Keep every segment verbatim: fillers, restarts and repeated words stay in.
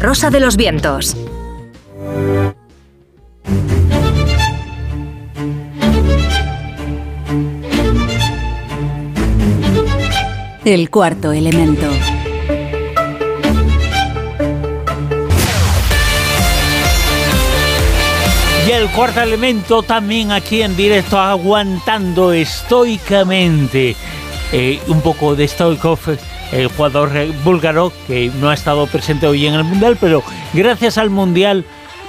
Rosa de los Vientos. El cuarto elemento. Y el cuarto elemento también aquí en directo, aguantando estoicamente. Eh, un poco de Stoichkov, el jugador búlgaro que no ha estado presente hoy en el Mundial, pero gracias al Mundial,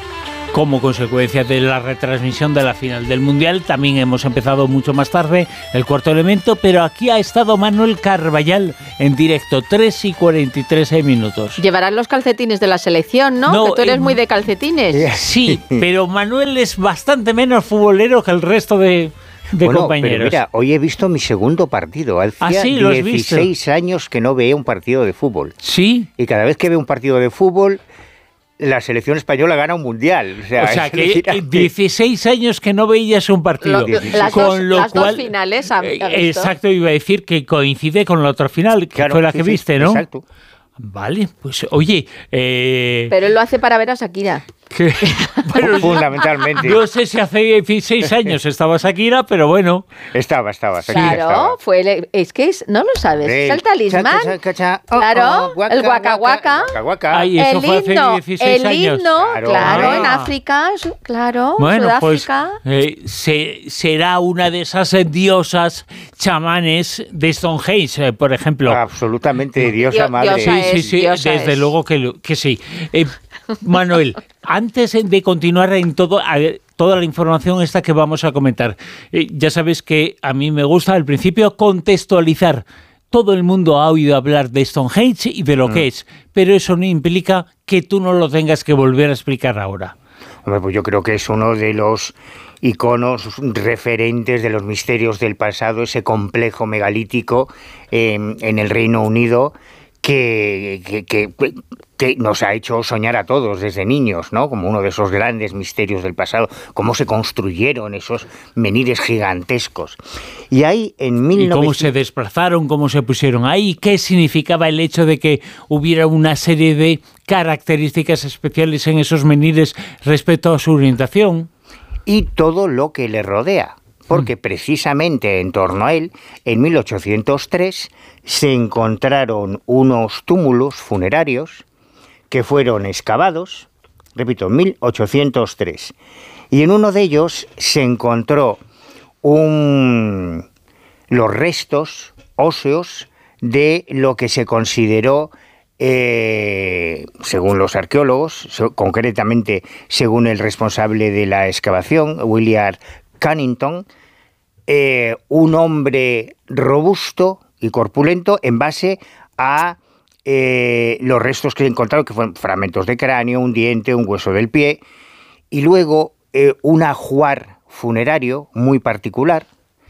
como consecuencia de la retransmisión de la final del Mundial, también hemos empezado mucho más tarde el cuarto elemento, pero aquí ha estado Manuel Carballal en directo, tres y cuarenta y tres minutos. Llevarán los calcetines de la selección, ¿no? No, que tú eres eh, muy de calcetines. Sí, pero Manuel es bastante menos futbolero que el resto de... de bueno, compañeros. Pero mira, hoy he visto mi segundo partido. Hacía ¿Ah, sí? ¿Lo has visto? dieciséis años que no veía un partido de fútbol. Sí. Y cada vez que veo un partido de fútbol, la selección española gana un mundial. O sea, O sea, es que decir, dieciséis años que no veías un partido. Lo- las con dos, lo las cual, dos finales ha, ha eh, visto. exacto, iba a decir que coincide con la otra final, que claro, fue la sí, que sí, viste, ¿no? Exacto. Vale, pues oye, eh, Pero él lo hace para ver a Shakira. que, bueno, Fundamentalmente. no sé si hace dieciséis años estaba Shakira, pero bueno. Estaba, estaba. Shakira Claro, estaba. fue el, es que es, no lo sabes, es el talismán. Cha, cha, cha, cha, oh, Claro, oh, guaca, el guaca guaca. guaca, guaca. Ay, eso El fue hace himno, dieciséis el años. himno, Claro. claro, Ah. en África, su- claro, Bueno, pues Sudáfrica. eh, se, será una de esas eh, diosas chamanes de Stonehenge, eh, por ejemplo. Absolutamente, diosa Dio- madre. diosa Sí, es, sí, sí, diosa desde es. luego que, lo- que sí. Eh, Manuel, antes de continuar en todo, a ver, toda la información esta que vamos a comentar, eh, ya sabes que a mí me gusta al principio contextualizar. Todo el mundo ha oído hablar de Stonehenge y de lo Mm. que es, pero eso no implica que tú no lo tengas que volver a explicar ahora. Hombre, pues yo creo que es uno de los iconos referentes de los misterios del pasado, ese complejo megalítico eh, en el Reino Unido que, que, que, que nos ha hecho soñar a todos desde niños, ¿no? Como uno de esos grandes misterios del pasado, cómo se construyeron esos menires gigantescos. Y ahí en mil novecientos... ¿Y cómo se desplazaron, cómo se pusieron ahí? ¿Qué significaba el hecho de que hubiera una serie de características especiales en esos menires respecto a su orientación? Y todo lo que le rodea, porque precisamente en torno a él, en mil ochocientos tres, se encontraron unos túmulos funerarios que fueron excavados, repito, en mil ochocientos tres, y en uno de ellos se encontró un, los restos óseos de lo que se consideró, Eh, según los arqueólogos, so, concretamente según el responsable de la excavación, William Cunnington, eh, un hombre robusto y corpulento en base a eh, los restos que encontraron, que fueron fragmentos de cráneo, un diente, un hueso del pie, y luego eh, un ajuar funerario muy particular,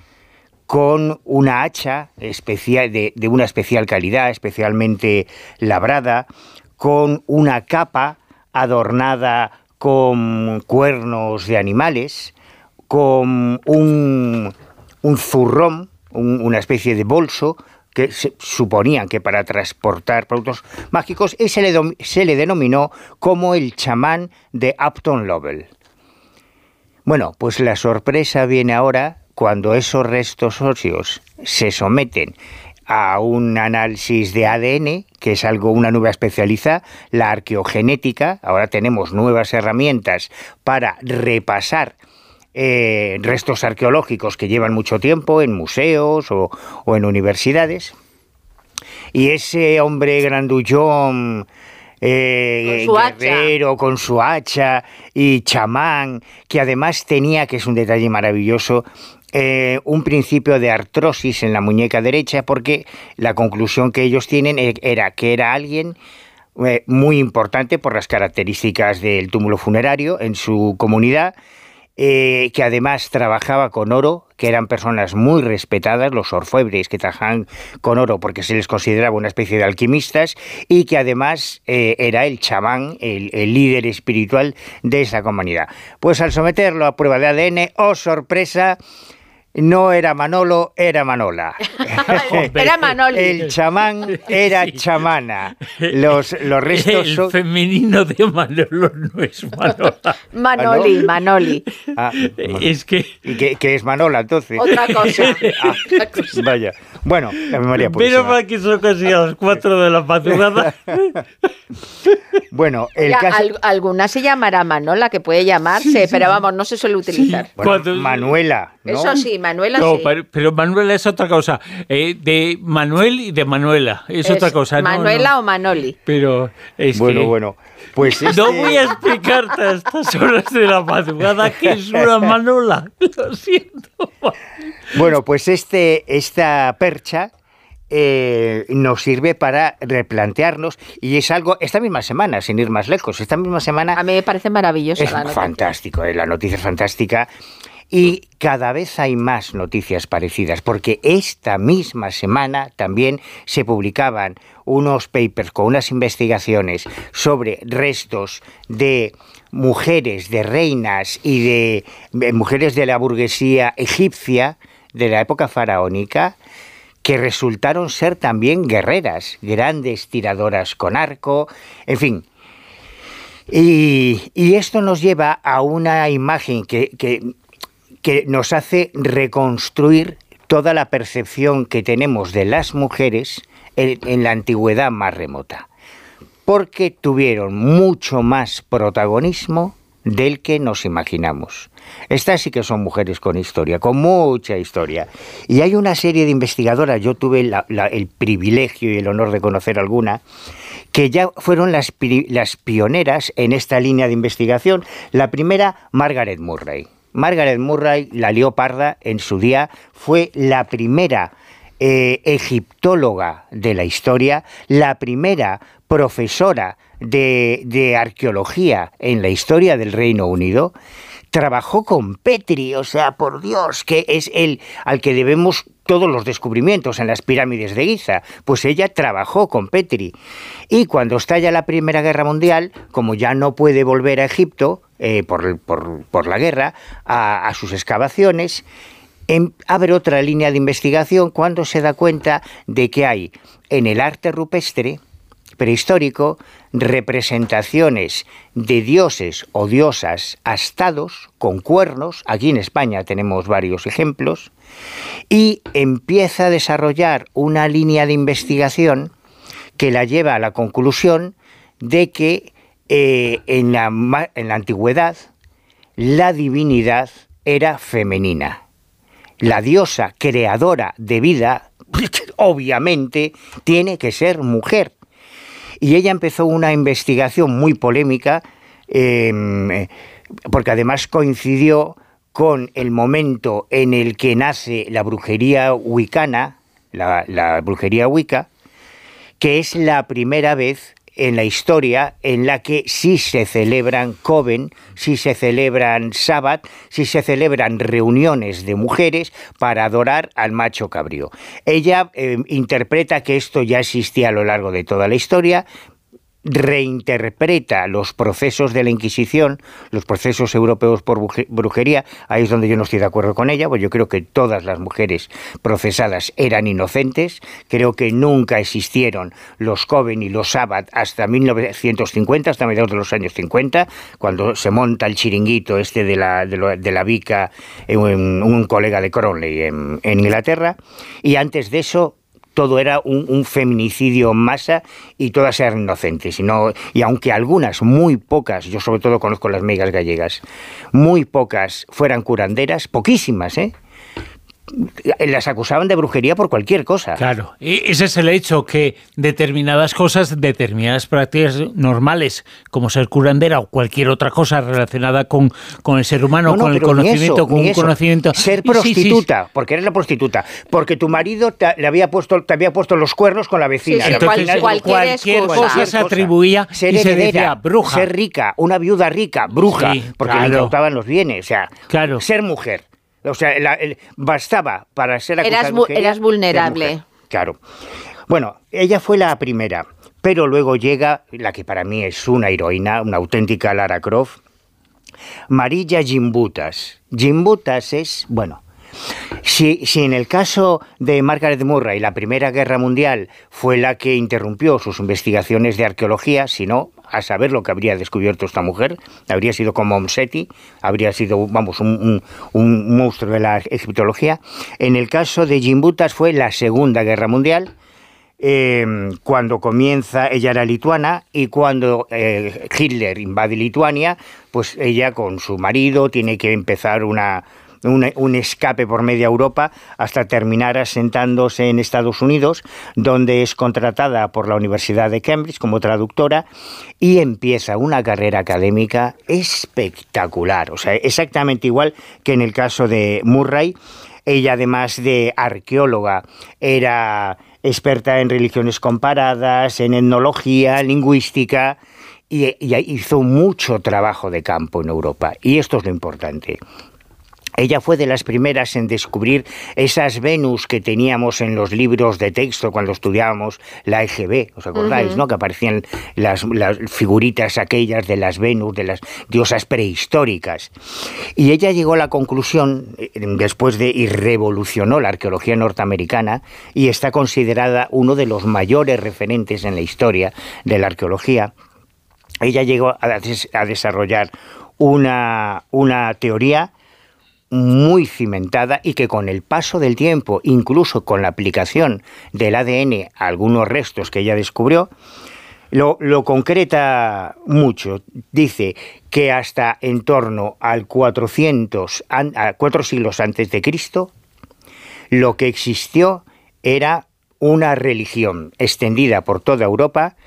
con una hacha especial de, de una especial calidad, especialmente labrada, con una capa adornada con cuernos de animales, con un, un zurrón, un, una especie de bolso que se suponían que para transportar productos mágicos, y se le, dom- se le denominó como el chamán de Upton Lovell. Bueno, pues la sorpresa viene ahora cuando esos restos óseos se someten a un análisis de A D N, que es algo, una nueva especialidad, la arqueogenética. Ahora tenemos nuevas herramientas para repasar eh, restos arqueológicos que llevan mucho tiempo en museos o, o en universidades. Y ese hombre grandullón, Eh, Con su hacha. guerrero, con su hacha y chamán, que además tenía, que es un detalle maravilloso, eh, un principio de artrosis en la muñeca derecha, porque la conclusión que ellos tienen era que era alguien eh, muy importante por las características del túmulo funerario en su comunidad, eh, que además trabajaba con oro, que eran personas muy respetadas, los orfebres que trabajaban con oro porque se les consideraba una especie de alquimistas, y que además eh, era el chamán, el, el líder espiritual de esa comunidad. Pues al someterlo a prueba de A D N, ¡oh sorpresa!, no era Manolo, era Manola. Era Manoli. El chamán era Sí. chamana. Los, los restos El son... femenino de Manolo no es Manola. Manoli, Manoli. Ah, Es que... ¿Y qué, qué es Manola, entonces? Otra cosa. Ah, Otra cosa. vaya. Bueno, la memoria Pero purísima. para que son casi a las cuatro de la madrugada. Bueno, el Ya, caso... al- alguna se llamará Manola, que puede llamarse, pero vamos, no se suele utilizar. Bueno, Cuando- Manuela, ¿no? Eso sí, Manuela No, sí. pero, pero Manuela es otra cosa. Eh, de Manuel y de Manuela. Es, otra cosa. no, Manuela no. o Manoli. Pero es Bueno, que... bueno. Pues No este- voy a explicarte a estas horas de la madrugada qué es una Manola. Lo siento. Bueno, pues este, esta percha eh, nos sirve para replantearnos y es algo, esta misma semana, sin ir más lejos, esta misma semana A mí me parece maravillosa es la noticia. fantástico, eh, la noticia es fantástica y cada vez hay más noticias parecidas porque esta misma semana también se publicaban unos papers con unas investigaciones sobre restos de mujeres, de reinas y de, de mujeres de la burguesía egipcia de la época faraónica que resultaron ser también guerreras, grandes tiradoras con arco, en fin. Y, y esto nos lleva a una imagen que, que, que nos hace reconstruir toda la percepción que tenemos de las mujeres en, en la antigüedad más remota, porque tuvieron mucho más protagonismo del que nos imaginamos. Estas sí que son mujeres con historia, con mucha historia. Y hay una serie de investigadoras, yo tuve la, la, el privilegio y el honor de conocer alguna, que ya fueron las, las pioneras en esta línea de investigación. La primera, Margaret Murray. Margaret Murray, la lió parda en su día, fue la primera eh, egiptóloga de la historia, la primera profesora de, de arqueología en la historia del Reino Unido. Trabajó con Petrie, o sea, por Dios, que es el al que debemos todos los descubrimientos en las pirámides de Giza. Pues ella trabajó con Petrie. Y cuando estalla la Primera Guerra Mundial, como ya no puede volver a Egipto eh, por, por, por la guerra, a, a sus excavaciones, en, abre otra línea de investigación cuando se da cuenta de que hay en el arte rupestre prehistórico representaciones de dioses o diosas astados con cuernos, aquí en España tenemos varios ejemplos, y empieza a desarrollar una línea de investigación que la lleva a la conclusión de que eh, en, la, en la antigüedad la divinidad era femenina. La diosa creadora de vida, obviamente, tiene que ser mujer. Y ella empezó una investigación muy polémica, eh, porque además coincidió con el momento en el que nace la brujería wicana, la, la brujería wicca, que es la primera vez en la historia en la que sí se celebran coven, sí se celebran sabbat, sí se celebran reuniones de mujeres para adorar al macho cabrío. Ella eh, interpreta que esto ya existía a lo largo de toda la historia, reinterpreta los procesos de la Inquisición, los procesos europeos por brujería. Ahí es donde yo no estoy de acuerdo con ella, pues yo creo que todas las mujeres procesadas eran inocentes, creo que nunca existieron los coven y los sabbat hasta mil novecientos cincuenta, hasta mediados de los años cincuenta, cuando se monta el chiringuito este de la, de, lo, de la Vica, un, un colega de Cronley en, en Inglaterra, y antes de eso todo era un, un feminicidio en masa y todas eran inocentes. Y, no, y aunque algunas, muy pocas, yo sobre todo conozco las meigas gallegas, muy pocas fueran curanderas, poquísimas, ¿eh? Las acusaban de brujería por cualquier cosa. Claro, y ese es el hecho, que determinadas cosas, determinadas prácticas normales, como ser curandera o cualquier otra cosa relacionada con, con el ser humano, no, no, con el pero ni conocimiento, eso, con ni un eso. conocimiento... Ser Sí, sí, prostituta, sí. porque eres la prostituta, porque tu marido te, le había puesto, te había puesto los cuernos con la vecina. Sí, sí, La Entonces, vecina- cual- cualquier cualquier excusa. cosa se atribuía Ser y se heredera, decía bruja. ser rica, una viuda rica, bruja, Sí, porque claro. le incautaban los bienes, o sea, Claro. ser mujer. O sea, la- el- bastaba para ser acusada Eras de vu- brujería, eras ser vulnerable. mujer. Claro. Bueno, ella fue la primera, pero luego llega la que para mí es una heroína, una auténtica Lara Croft, Marilla Gimbutas. Gimbutas es, bueno, Si, si en el caso de Margaret Murray la Primera Guerra Mundial fue la que interrumpió sus investigaciones de arqueología, si no, a saber lo que habría descubierto esta mujer, habría sido como Mom Seti, habría sido, vamos, un, un, un monstruo de la egiptología. En el caso de Gimbutas fue la Segunda Guerra Mundial, eh, cuando comienza, ella era lituana, y cuando eh, Hitler invade Lituania, pues ella con su marido tiene que empezar una... Un, un escape por media Europa hasta terminar asentándose en Estados Unidos, donde es contratada por la Universidad de Cambridge como traductora y empieza una carrera académica espectacular, o sea, exactamente igual que en el caso de Murray. Ella, además de arqueóloga, era experta en religiones comparadas, en etnología, lingüística, y, y hizo mucho trabajo de campo en Europa, y esto es lo importante. Ella fue de las primeras en descubrir esas Venus que teníamos en los libros de texto cuando estudiábamos la E G B, ¿os acordáis? Uh-huh. ¿No? Que aparecían las, las figuritas aquellas de las Venus, de las diosas prehistóricas. Y ella llegó a la conclusión, después de, y revolucionó la arqueología norteamericana, y está considerada uno de los mayores referentes en la historia de la arqueología. Ella llegó a, des, a desarrollar una, una teoría muy cimentada y que con el paso del tiempo, incluso con la aplicación del A D N a algunos restos que ella descubrió, lo, lo concreta mucho. Dice que hasta en torno al cuatrocientos, a cuatro siglos antes de Cristo, lo que existió era una religión extendida por toda Europa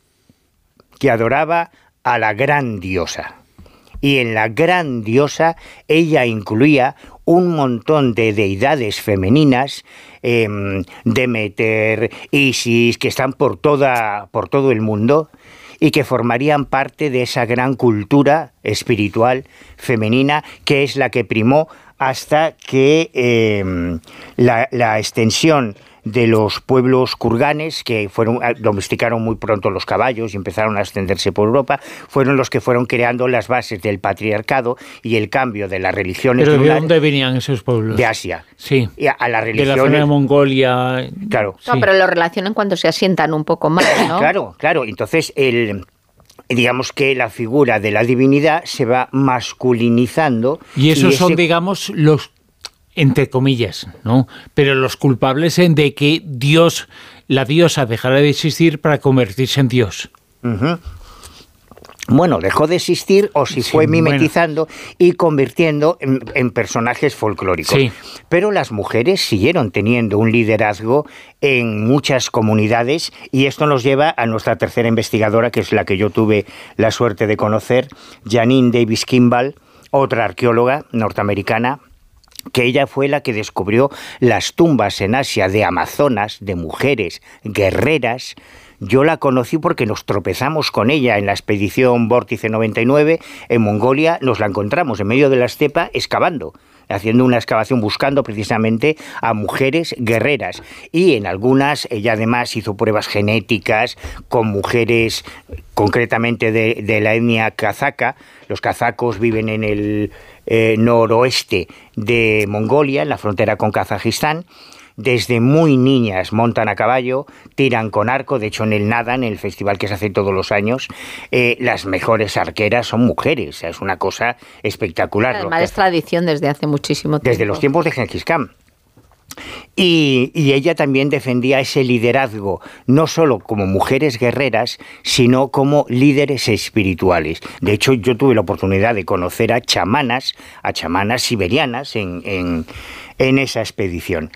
que adoraba a la gran diosa. Y en la gran diosa ella incluía un montón de deidades femeninas, eh, Demeter, Isis, que están por, toda, por todo el mundo y que formarían parte de esa gran cultura espiritual femenina que es la que primó hasta que eh, la, la extensión de los pueblos kurganes, que fueron domesticaron muy pronto los caballos y empezaron a extenderse por Europa, fueron los que fueron creando las bases del patriarcado y el cambio de las religiones. ¿Pero de dónde venían esos pueblos? De Asia. Sí. Y a, a las religiones... De la zona de Mongolia. Claro. No, sí. Pero lo relacionan cuando se asientan un poco más, ¿no? Claro, claro. Entonces, el... digamos que la figura de la divinidad se va masculinizando. Y esos y ese... son, digamos, los... entre comillas, ¿no? Pero los culpables en de que Dios, la diosa dejara de existir para convertirse en Dios. Uh-huh. Bueno, dejó de existir o si sí, fue mimetizando bueno. y convirtiendo en, en personajes folclóricos. Sí. Pero las mujeres siguieron teniendo un liderazgo en muchas comunidades y esto nos lleva a nuestra tercera investigadora, que es la que yo tuve la suerte de conocer, Janine Davis Kimball, otra arqueóloga norteamericana, que ella fue la que descubrió las tumbas en Asia de amazonas, de mujeres guerreras. Yo la conocí porque nos tropezamos con ella en la expedición Vórtice noventa y nueve en Mongolia, nos la encontramos en medio de la estepa excavando, haciendo una excavación buscando precisamente a mujeres guerreras. Y en algunas ella además hizo pruebas genéticas con mujeres concretamente de, de la etnia kazaca. Los kazacos viven en el eh, noroeste de Mongolia, en la frontera con Kazajistán. Desde muy niñas montan a caballo, tiran con arco, de hecho en el Nada, en el festival que se hace todos los años, eh, las mejores arqueras son mujeres, es una cosa espectacular. Además es tradición desde hace muchísimo tiempo. Desde los tiempos de Gengis Khan. Y, y ella también defendía ese liderazgo, no solo como mujeres guerreras, sino como líderes espirituales. De hecho, yo tuve la oportunidad de conocer a chamanas, a chamanas siberianas en, en, en esa expedición.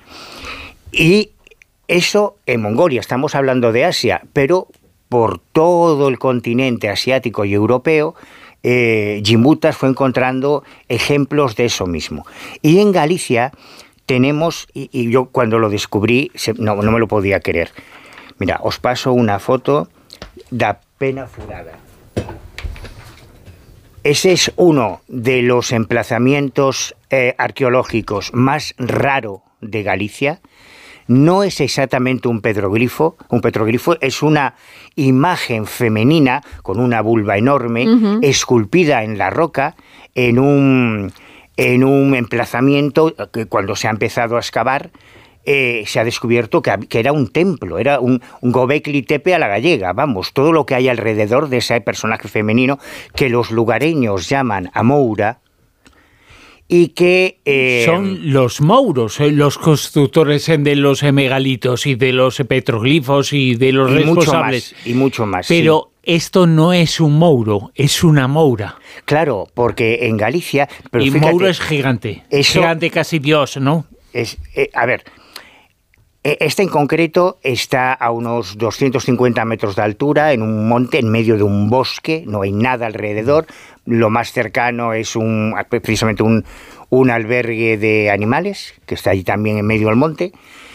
Y eso en Mongolia, estamos hablando de Asia, pero por todo el continente asiático y europeo, eh, Gimbutas fue encontrando ejemplos de eso mismo. Y en Galicia tenemos, y, y yo cuando lo descubrí, se, no, no me lo podía creer. Mira, os paso una foto da pena furada. Ese es uno de los emplazamientos eh, arqueológicos más raro de Galicia. No es exactamente un petroglifo, un petroglifo es una imagen femenina con una vulva enorme, uh-huh. esculpida en la roca, en un, en un emplazamiento que cuando se ha empezado a excavar, Eh, se ha descubierto que, que era un templo, era un, un Gobekli Tepe a la gallega, vamos, todo lo que hay alrededor de ese personaje femenino que los lugareños llaman Amoura y que... Eh, Son los mouros, eh, los constructores de los megalitos y de los petroglifos y de los y responsables. Mucho más, y mucho más. Pero sí. Esto no es un mouro, es una moura. Claro, porque en Galicia... Pero y fíjate, mouro es gigante, eso, gigante casi Dios, ¿no? Es, eh, a ver... Este en concreto está a unos doscientos cincuenta metros de altura, en un monte, en medio de un bosque, no hay nada alrededor. Lo más cercano es un precisamente un, un albergue de animales, que está allí también en medio del monte.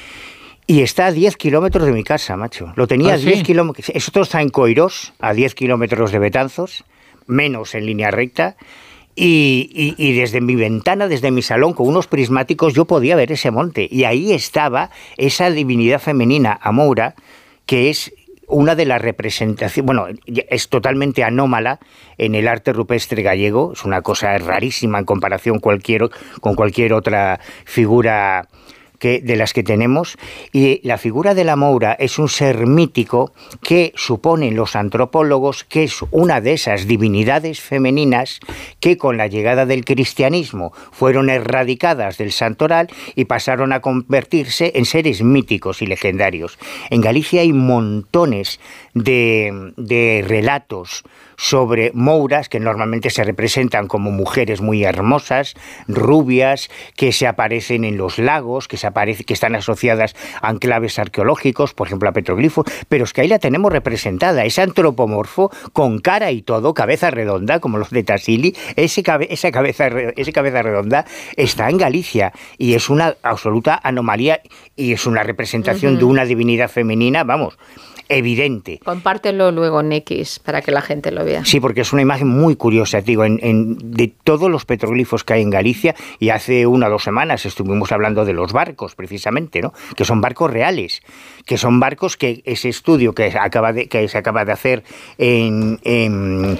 Y está a diez kilómetros de mi casa, macho. Lo tenía ¿Ah, a diez sí? kilómetros. Esto está en Coirós, a diez kilómetros de Betanzos, menos en línea recta. Y, y, y desde mi ventana, desde mi salón, con unos prismáticos, yo podía ver ese monte. Y ahí estaba esa divinidad femenina, Amoura, que es una de las representaciones, bueno, es totalmente anómala en el arte rupestre gallego, es una cosa rarísima en comparación cualquier, con cualquier otra figura que, de las que tenemos, y la figura de la Moura es un ser mítico que suponen los antropólogos que es una de esas divinidades femeninas que con la llegada del cristianismo fueron erradicadas del santoral y pasaron a convertirse en seres míticos y legendarios. En Galicia hay montones de, de relatos sobre mouras que normalmente se representan como mujeres muy hermosas, rubias, que se aparecen en los lagos, que se aparece, que están asociadas a enclaves arqueológicos, por ejemplo a petroglifos, pero es que ahí la tenemos representada, es antropomorfo, con cara y todo, cabeza redonda, como los de Tassili, ese cabe, esa cabeza, ese cabeza redonda está en Galicia y es una absoluta anomalía y es una representación uh-huh. de una divinidad femenina, vamos, evidente. Compártelo luego en X para que la gente lo vea. Sí, porque es una imagen muy curiosa, digo, en, en, de todos los petroglifos que hay en Galicia, y hace una o dos semanas estuvimos hablando de los barcos, precisamente, ¿no? Que son barcos reales, que son barcos que ese estudio que, acaba de, que se acaba de hacer en, en,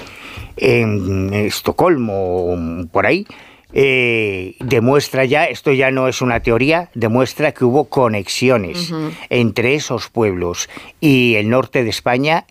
en Estocolmo, por ahí, Eh, demuestra ya, esto ya no es una teoría, demuestra que hubo conexiones uh-huh. entre esos pueblos y el norte de España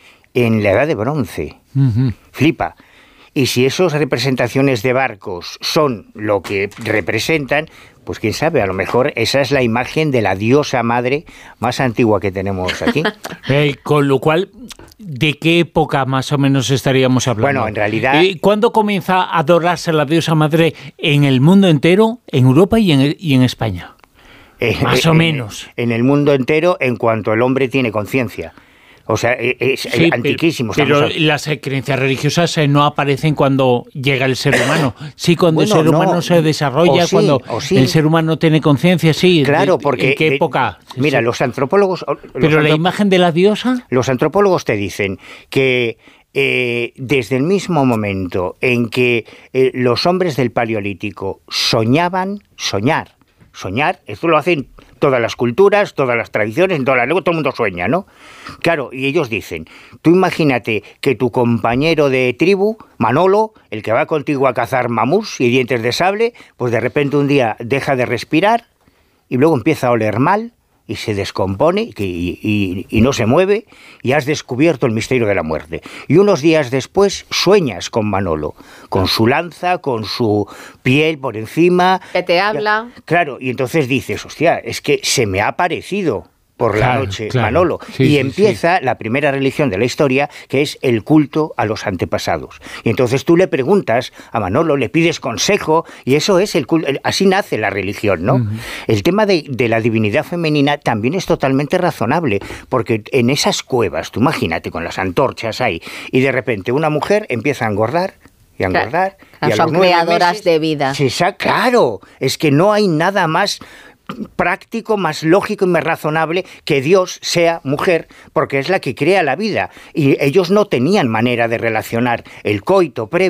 en la Edad de Bronce. Uh-huh. Flipa. Y si esas representaciones de barcos son lo que representan, pues quién sabe, a lo mejor esa es la imagen de la diosa madre más antigua que tenemos aquí. Eh, con lo cual, ¿de qué época más o menos estaríamos hablando? Bueno, en realidad... Eh, ¿Cuándo comienza a adorarse la diosa madre en el mundo entero, en Europa y en, y en España? Eh, más eh, o menos. En, en el mundo entero, en cuanto el hombre tiene conciencia. O sea, es sí, antiquísimo. Pero, pero las creencias religiosas no aparecen cuando llega el ser humano. Sí, cuando bueno, el ser humano no, se desarrolla, sí, cuando sí. el ser humano tiene conciencia, sí. Claro, porque... ¿En qué época? De, mira, sí. los antropólogos... Los ¿Pero antrop... la imagen de la diosa? Los antropólogos te dicen que eh, desde el mismo momento en que eh, los hombres del Paleolítico soñaban, soñar, soñar, esto lo hacen... todas las culturas, todas las tradiciones, en toda la lengua, todo el mundo sueña, ¿no? Claro, y ellos dicen, tú imagínate que tu compañero de tribu, Manolo, el que va contigo a cazar mamús y dientes de sable, pues de repente un día deja de respirar y luego empieza a oler mal y se descompone y, y, y no se mueve y has descubierto el misterio de la muerte. Y unos días después sueñas con Manolo, con su lanza, con su piel por encima. Que te habla. Claro, y entonces dices, hostia, es que se me ha aparecido por la claro, noche claro. Manolo. Sí, y sí, empieza sí. la primera religión de la historia, que es el culto a los antepasados. Y entonces tú le preguntas a Manolo, le pides consejo, y eso es el culto. Así nace la religión, ¿no? Uh-huh. El tema de, de la divinidad femenina también es totalmente razonable, porque en esas cuevas, tú imagínate, con las antorchas ahí, y de repente una mujer empieza a engordar, y a engordar, claro, y a son los creadoras meses, de vida. Sí, claro, es que no hay nada más práctico, más lógico y más razonable que Dios sea mujer, porque es la que crea la vida, y ellos no tenían manera de relacionar el coito previo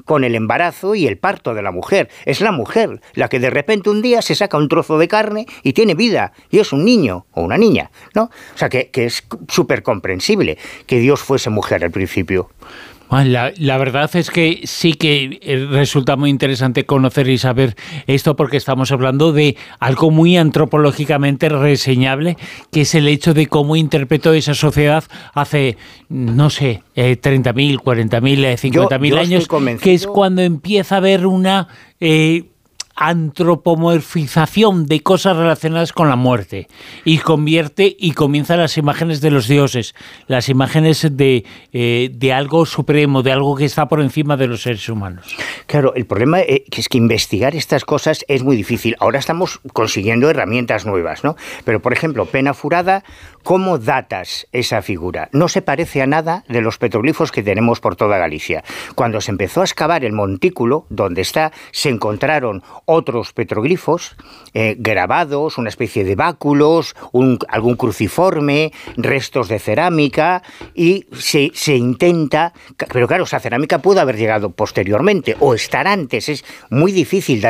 con el embarazo y el parto de la mujer. Es la mujer la que de repente un día se saca un trozo de carne y tiene vida, y es un niño o una niña, ¿no? O sea, que, que es súper comprensible que Dios fuese mujer al principio. La, la verdad es que sí que resulta muy interesante conocer y saber esto, porque estamos hablando de algo muy antropológicamente reseñable, que es el hecho de cómo interpretó esa sociedad hace, no sé, eh, treinta mil, cuarenta mil, cincuenta mil años, que es cuando empieza a haber una... Eh, antropomorfización de cosas relacionadas con la muerte, y convierte y comienzan las imágenes de los dioses, las imágenes de, eh, de algo supremo, de algo que está por encima de los seres humanos. Claro, el problema es que investigar estas cosas es muy difícil. Ahora estamos consiguiendo herramientas nuevas, ¿no? Pero, por ejemplo, Pena Furada, ¿cómo datas esa figura? No se parece a nada de los petroglifos que tenemos por toda Galicia. Cuando se empezó a excavar el montículo donde está, se encontraron otros petroglifos eh, grabados, una especie de báculos, un, algún cruciforme, restos de cerámica, y se, se intenta... Pero claro, esa cerámica pudo haber llegado posteriormente o estar antes. Es muy difícil dar